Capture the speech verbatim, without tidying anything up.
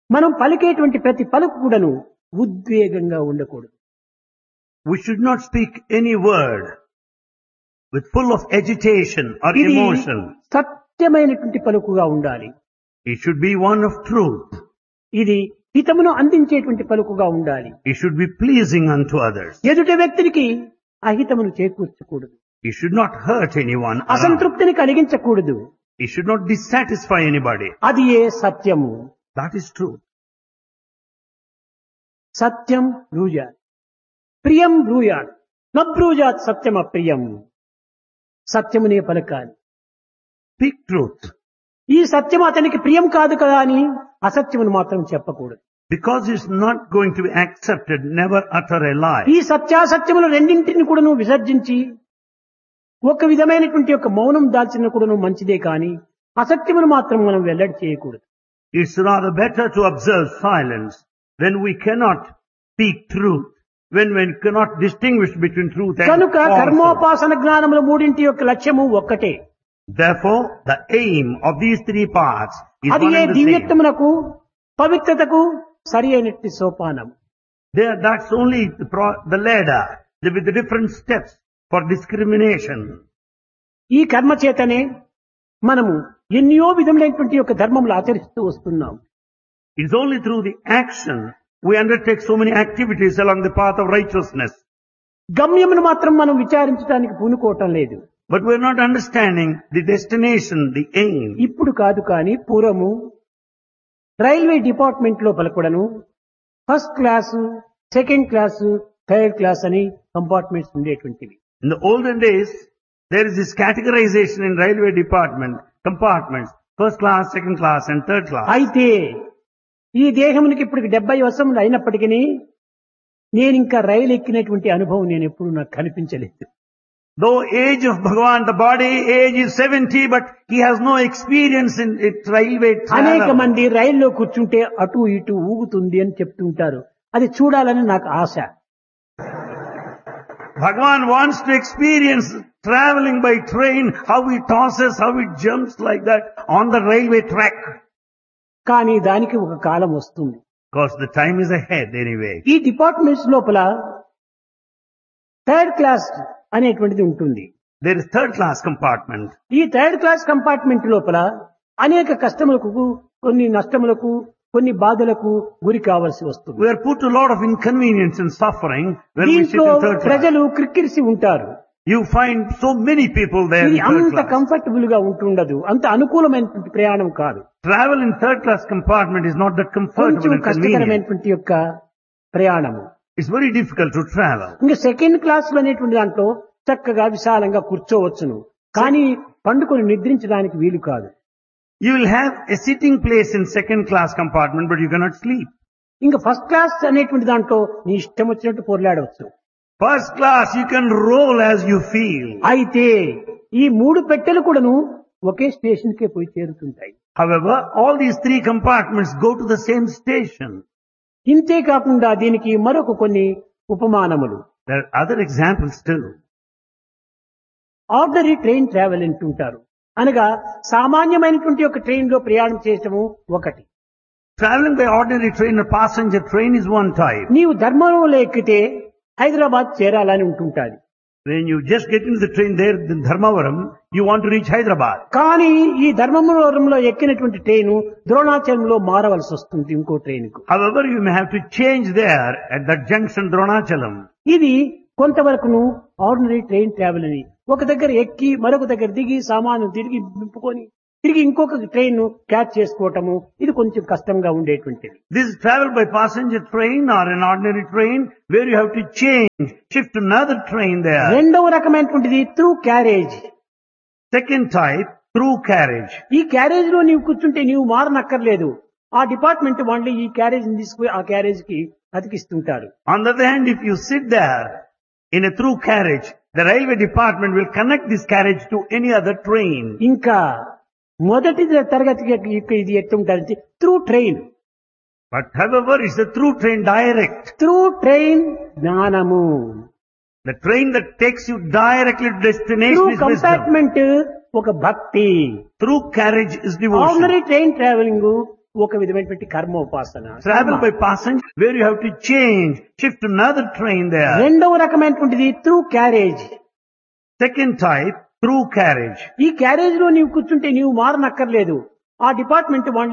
మనం పలికేటువంటి ప్రతి పలుకు కూడాను ఉద్వేగంగా ఉండకూడదు. We should not speak any word with full of agitation or ఇది emotion. సత్యమైనటువంటి పలుకుగా ఉండాలి. It should be one of truth. ఇది హితమును అందించేటువంటి పలుకుగా ఉండాలి. It should be pleasing unto others. ఎదుటి వ్యక్తికి అహితమును చేకూర్చకూడదు. It should not hurt anyone around. అసంతృప్తిని కలిగించకూడదు. It should not dissatisfy anybody. అది ఏ సత్యము. That is truth. సత్యం బ్రూయాత్, ప్రియం బ్రూయాత్, నబ్రూయాత్ సత్యం అప్రియం. సత్యమునే పలకాలి. Speak truth. ఈ సత్యం అతనికి ప్రియం కాదు కదా అని అసత్యమును మాత్రం చెప్పకూడదు. Because it's not going to be accepted, never utter a lie. ఈ సత్యాసత్యములు రెండింటిని కూడాను విసర్జించి ఒక విధమైనటువంటి ఒక మౌనం దాల్చిన కూడాను మంచిదే కానీ అసత్యమును మాత్రం మనం వెల్లడి చేయకూడదు. It's rather better to observe silence when we cannot speak truth, when we cannot distinguish between truth and కనుక falsehood. కర్మోపాసన జ్ఞానముల మూడింటి యొక్క లక్ష్యము ఒక్కటే. Therefore, the aim of these three parts is అది one A and the same. దివ్యత్వమునకు పవిత్రతకు సరి అయినట్టి సోపానం. There, that's only the, pro- the ladder the, with the different steps for discrimination. ఈ కర్మ చేతనే మనము ఎన్నో విధములైనటువంటి యొక్క ధర్మములు ఆచరిస్తూ వస్తున్నాం. It's only through the action we undertake so many activities along the path of righteousness. గమ్యమును మాత్రం మనం విచారించడానికి పూనుకోవటం లేదు. But we're not understanding the destination, the aim. ఇప్పుడు కాదు కానీ పూర్వము రైల్వే డిపార్ట్మెంట్ లోపల కూడాను first class, second class, third class అని compartments ఉండేటువంటివి. In the olden days, there is this categorization in railway department, compartments, first class, second class and third class. అయితే ఈ దేహమునికి ఇప్పుడు డెబ్బై వర్షములు అయినప్పటికీ నేను ఇంకా రైలు ఎక్కినటువంటి అనుభవం నేను ఎప్పుడు నాకు కనిపించలేదు. Though age of Bhagavan, the body age is seventy, but he has no experience in it, railway అనేక travel. మంది రైల్లో కూర్చుంటే అటు ఇటు ఊగుతుంది అని చెప్తుంటారు. అది చూడాలని నాకు ఆశ. Bhagavan wants to experience traveling by train, how it tosses, how it jumps like that on the railway track. కానీ దానికి ఒక కాలం వస్తుంది. Because the time is ahead anyway. ఈ డిపార్ట్మెంట్స్ లోపల థర్డ్ క్లాస్ అనేటువంటిది ఉంటుంది. There is third class compartment. ఈ third class compartment లోపల అనేక కష్టములకు, కొన్ని నష్టములకు, కొన్ని బాధలకు గురి కావాల్సి వస్తుంది. We are put to a lot of inconvenience and suffering when we sit దీంట్లో in third class. ప్రజలు క్రిక్కిరిసి ఉంటారు. You find so many people there ఇది in third అంత class. కంఫర్టబుల్ గా ఉంటుండదు, అంత అనుకూలమైనటువంటి ప్రయాణం కాదు. Travel in third class compartment is not that comfortable కొంచెం and convenient. కష్టకరమైనటువంటి యొక్క ప్రయాణము. It's very difficult to travel. ఇంకా సెకండ్ క్లాస్ లో అనేటువంటి దాంట్లో చక్కగా విశాలంగా కూర్చోవచ్చును, కానీ పండుకొని నిద్రించడానికి వీలు కాదు. You will have a sitting place in second class compartment, but you cannot sleep. ఇంకా ఫస్ట్ క్లాస్ అనేటువంటి దాంట్లో నీ ఇష్టం వచ్చినట్టు పొరలాడవచ్చు. First class, you can roll as you feel. అయితే ఈ మూడు పెట్టెలు కూడాను ఒకే స్టేషన్ కే పోయి చేరుతుంటాయి. However, all these three compartments go to the same station. ఇంతే కాకుండా దీనికి మరొక కొన్ని ఉపమానములు. There are other examples too. Ordinary train travel అంటుంటారు, అనగా సామాన్యమైనటువంటి ఒక ట్రైన్ లో ప్రయాణం చేయటము ఒకటి. Traveling by ordinary train or passenger train is one type. నీవు ధర్మంలో ఎక్కితే హైదరాబాద్ చేరాలని ఉంటుంటాది. When you just get into the train there in Dharmavaram, you want to reach Hyderabad. కానీ ఈ ధర్మవరంలో ఎక్కినటువంటి ట్రైను ద్రోణాచలంలో మారవలసి వస్తుంది ఇంకో ట్రైన్ కు. However, you may have to change there at that junction Dronachalam. ఇది కొంతవరకును ఆర్డినరీ ట్రైన్ ట్రావెల్ అని ఒక దగ్గర ఎక్కి మరొక దగ్గర దిగి సామాను తిరిగి నింపుకొని తిరిగి ఇంకొక ట్రైన్ క్యాచ్ చేసుకోవటము, ఇది కొంచెం కష్టంగా ఉండేటువంటిది. This is travel by passenger train or an ordinary train where you have to change, shift to another train there. రెండవ రకమైనటువంటిది through carriage. Second type, through carriage. ఈ క్యారేజ్ లో నీవు కూర్చుంటే నీవు మారనక్కర్లేదు, ఆ డిపార్ట్మెంట్ వాళ్ళు ఈ క్యారేజ్ తీసుకుని ఆ క్యారేజ్ కి అతికిస్తుంటారు. On the other hand, if you sit there in a through carriage, the railway department will connect this carriage to any other train. ఇంకా మొదటి తరగతికి ఇది ఎట్టుంటారంటే through train. But however, it's a through train direct. Through train జ్ఞానము, The train that takes you directly to through destination is wisdom. Compartment ఒక భక్తి. Through carriage is devotion. Ordinary train travelling ఒక విధమైనటువంటి కర్మోపాసన. Travel by passenger where you have to change, shift to another train there. రెండవ రకమైనటువంటిది through carriage. Second type, through carriage. ఈ carriage లో నీవు కూర్చుంటే నీవు మారనక్కర్లేదు. ఆ డిపార్ట్మెంట్